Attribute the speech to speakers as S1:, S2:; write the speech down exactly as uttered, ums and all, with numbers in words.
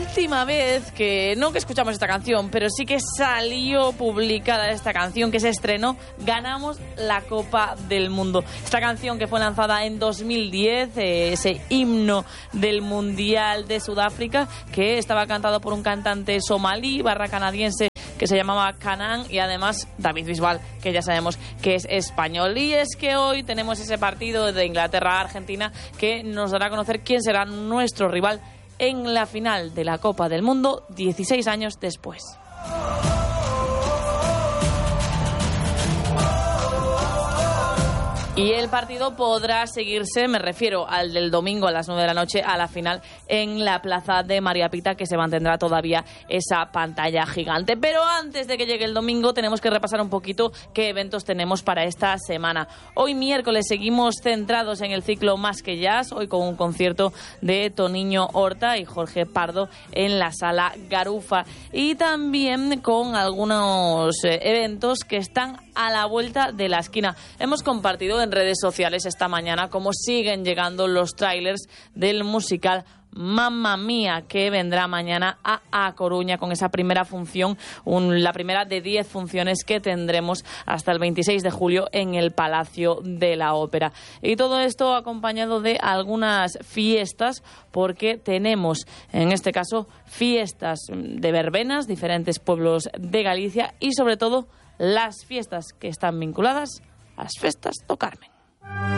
S1: última vez que, no que escuchamos esta canción, pero sí que salió publicada esta canción, que se estrenó, ganamos la Copa del Mundo. Esta canción que fue lanzada en dos mil diez, eh, ese himno del Mundial de Sudáfrica, que estaba cantado por un cantante somalí barra canadiense que se llamaba Canaan, y además David Bisbal, que ya sabemos que es español. Y es que hoy tenemos ese partido de Inglaterra-Argentina que nos dará a conocer quién será nuestro rival en la final de la Copa del Mundo dieciséis años después. Y el partido podrá seguirse, me refiero al del domingo a las nueve de la noche, a la final en la plaza de María Pita, que se mantendrá todavía esa pantalla gigante. Pero antes de que llegue el domingo tenemos que repasar un poquito qué eventos tenemos para esta semana. Hoy miércoles seguimos centrados en el ciclo Más que Jazz, hoy con un concierto de Toniño Horta y Jorge Pardo en la Sala Garufa. Y también con algunos eh, eventos que están a la vuelta de la esquina. Hemos compartido en redes sociales esta mañana cómo siguen llegando los trailers del musical Mamma Mía, que vendrá mañana a A Coruña con esa primera función, un, la primera de diez funciones que tendremos hasta el veintiséis de julio en el Palacio de la Ópera. Y todo esto acompañado de algunas fiestas, porque tenemos, en este caso, fiestas de verbenas, diferentes pueblos de Galicia, y sobre todo las fiestas que están vinculadas a las festas do Carmen.